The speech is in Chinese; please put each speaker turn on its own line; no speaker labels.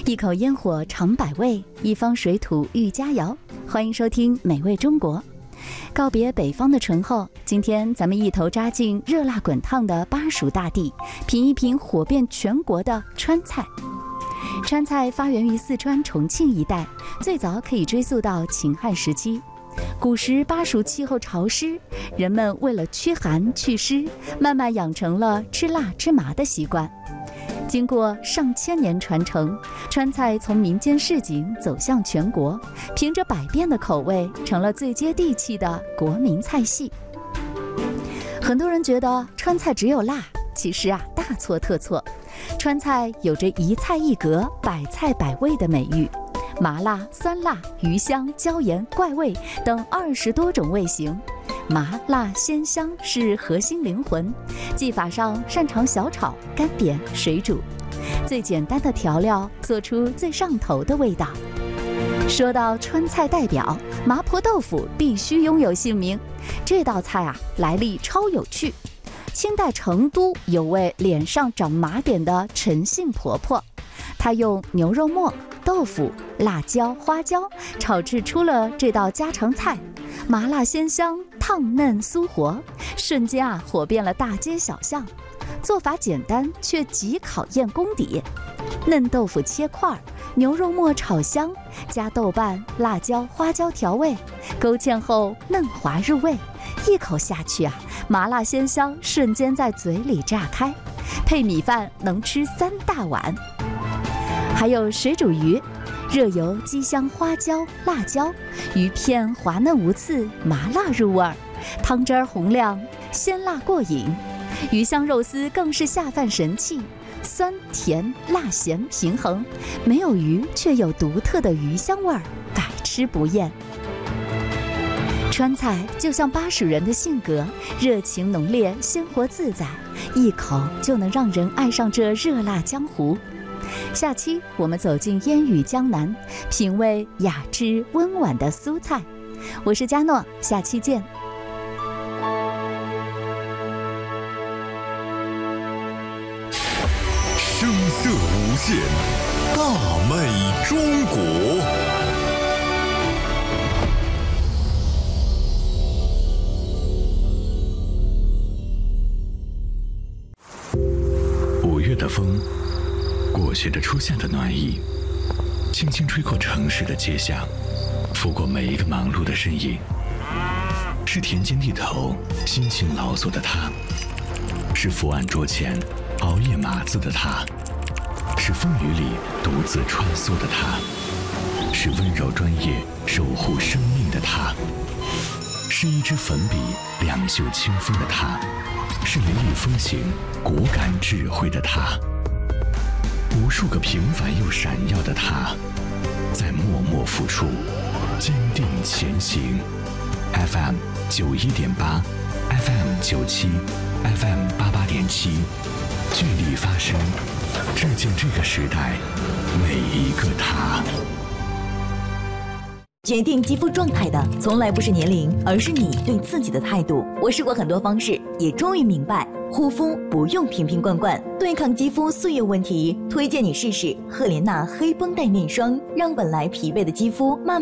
一口烟火尝百味，一方水土育佳肴。欢迎收听美味中国。告别北方的醇厚，今天咱们一头扎进热辣滚烫的巴蜀大地，品一品火遍全国的川菜。川菜发源于四川重庆一带，最早可以追溯到秦汉时期。古时巴蜀气候潮湿，人们为了驱寒祛湿，慢慢养成了吃辣吃麻的习惯。经过上千年传承，川菜从民间市井走向全国，凭着百变的口味，成了最接地气的国民菜系。很多人觉得川菜只有辣，其实大错特错。川菜有着一菜一格、百菜百味的美誉，麻辣、酸辣、鱼香、椒盐、怪味等20多种味型。麻辣鲜香是核心灵魂，技法上擅长小炒、干煸、水煮，最简单的调料做出最上头的味道。说到川菜代表，麻婆豆腐必须拥有姓名。这道菜来历超有趣。清代成都有位脸上长麻点的陈姓婆婆，她用牛肉末、豆腐、辣椒、花椒炒制出了这道家常菜，麻辣鲜香，烫嫩酥活，瞬间火遍了大街小巷。做法简单却极考验功底。嫩豆腐切块，牛肉末炒香，加豆瓣、辣椒、花椒调味，勾芡后嫩滑入味，一口下去麻辣鲜香瞬间在嘴里炸开，配米饭能吃3大碗。还有水煮鱼，热油激香花椒、辣椒，鱼片滑嫩无刺，麻辣入味，汤汁红亮，鲜辣过瘾。鱼香肉丝更是下饭神器，酸甜辣咸平衡，没有鱼却有独特的鱼香味，百吃不厌。川菜就像巴蜀人的性格，热情浓烈，鲜活自在，一口就能让人爱上这热辣江湖。下期我们走进烟雨江南，品味雅致温婉的苏菜。我是佳诺，下期见。
声色无限，大美中国。5月的风，裹挟着初夏的暖意，轻轻吹过城市的街巷，拂过每一个忙碌的身影。是田间地头辛勤劳作的他，是伏案桌前熬夜码字的他，是风雨里独自穿梭的他，是温柔专业守护生命的他，是一支粉笔两袖清风的他，是雷厉风行果敢智慧的他，无数个平凡又闪耀的他，在默默付出，坚定前行。FM 91.8 FM 97 FM 88.7，聚力发声，致敬这个时代每一个他。
决定肌肤状态的从来不是年龄，而是你对自己的态度。我试过很多方式，也终于明白，护肤不用瓶瓶罐罐，对抗肌肤岁月问题，推荐你试试赫莲娜黑绷带面霜，让本来疲惫的肌肤慢慢